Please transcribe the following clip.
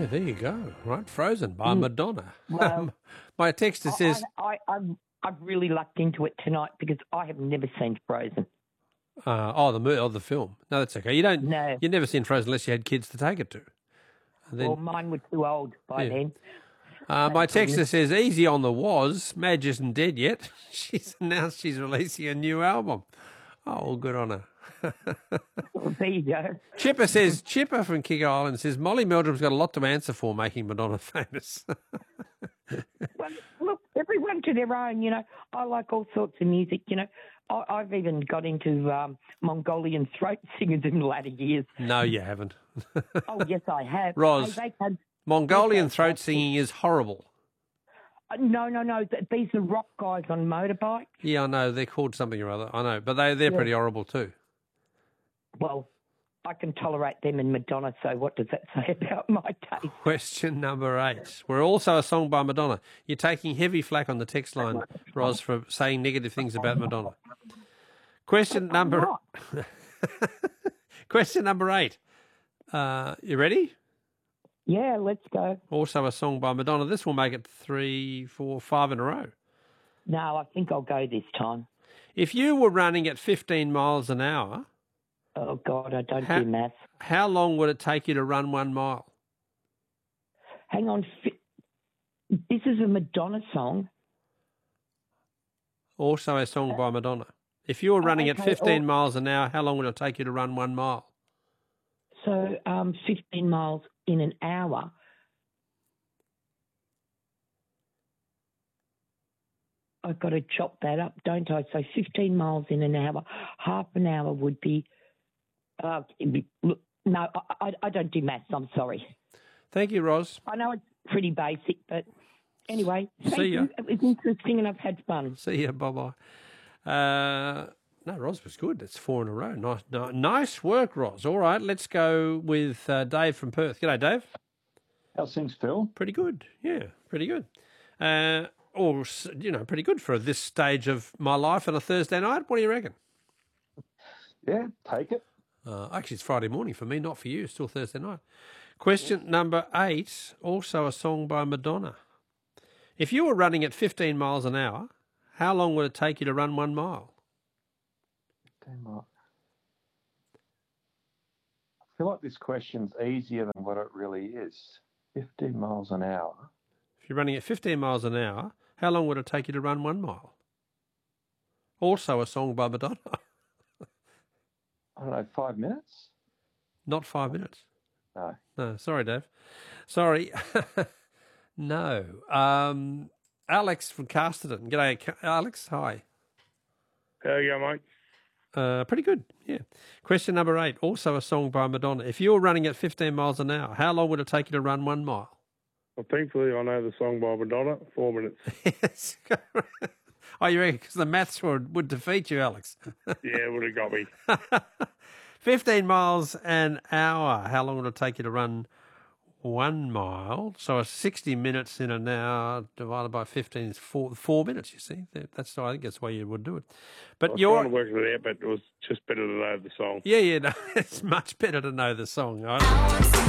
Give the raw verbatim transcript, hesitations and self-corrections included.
there you go. Right, Frozen by Mm. Madonna. Well, My texter says, I, I, I've, I've really lucked into it tonight because I have never seen Frozen. uh, "Oh, the mo- oh, the film." No, that's okay. You don't. No. You've never seen Frozen unless you had kids to take it to. And then, Well, mine were too old by Yeah. then. uh, my Thank texter goodness. says, "Easy on the was. Madge isn't dead yet. She's announced she's releasing a new album." Oh, well, good on her. Well, there you go. Chipper says, Chipper from Kicker Island says, Molly Meldrum's got a lot to answer for making Madonna famous. Well, look, everyone to their own, you know. I like all sorts of music, you know. I, I've even got into um, Mongolian throat singers in the latter years. No, you haven't. Oh, yes, I have. Ros, Hey, they had, Mongolian yes, throat that's- singing is horrible. uh, no, no, no. th- These are rock guys on motorbikes. Yeah, I know. They're called something or other. I know. But they, they're Yeah. pretty horrible too. Well, I can tolerate them and Madonna, so what does that say about my taste? Question number eight. We're also a song by Madonna. You're taking heavy flack on the text line, Ros, for saying negative things about Madonna. Question number Question number eight. Uh, you ready? Yeah, let's go. Also a song by Madonna. This will make it three, four, five in a row. No, I think I'll go this time. If you were running at fifteen miles an hour, Oh, God, I don't Ha- do maths. how long would it take you to run one mile? Hang on. fi- This is a Madonna song. Also a song by Madonna. If you were running at okay, fifteen or- miles an hour, how long would it take you to run one mile? So um, fifteen miles in an hour. I've got to chop that up, don't I? So fifteen miles in an hour. Half an hour would be... Uh, it'd be look, no, I, I, I don't do maths. I'm sorry. Thank you, Ros. I know it's pretty basic, but anyway. See Thank ya. you. It was interesting and I've had fun. See you. Bye-bye. Uh, no, Ros was good. That's four in a row. Nice, ni- nice work, Ros. All right, let's go with uh, Dave from Perth. G'day, Dave. How's things, Phil? Pretty good. Yeah, pretty good. Uh, or, s- you know, pretty good for this stage of my life on a Thursday night. What do you reckon? Yeah, take it. Uh, actually, it's Friday morning for me, not for you. It's still Thursday night. Question number eight, also a song by Madonna. If you were running at fifteen miles an hour, how long would it take you to run one mile? Damn right. I feel like this question's easier than what it really is. fifteen miles an hour. If you're running at fifteen miles an hour, how long would it take you to run one mile? Also a song by Madonna. I don't know, five minutes? Not five minutes. No. No, sorry, Dave. Sorry. no. Um, Alex from Casterton. G'day, Ca- Alex. Hi. How you go, mate? Uh, pretty good, yeah. Question number eight, also a song by Madonna. If you were running at fifteen miles an hour, how long would it take you to run one mile? Well, thankfully, I know the song by Madonna, four minutes. Yes. Oh, you reckon because the maths would, would defeat you, Alex? Yeah, it would have got me. fifteen miles an hour. How long would it take you to run one mile? So a sixty minutes in an hour divided by fifteen is four, four minutes, you see. That's I think that's the way you would do it. But I was you're trying to work it out, but it was just better to know the song. Yeah, yeah, no, it's much better to know the song. Right?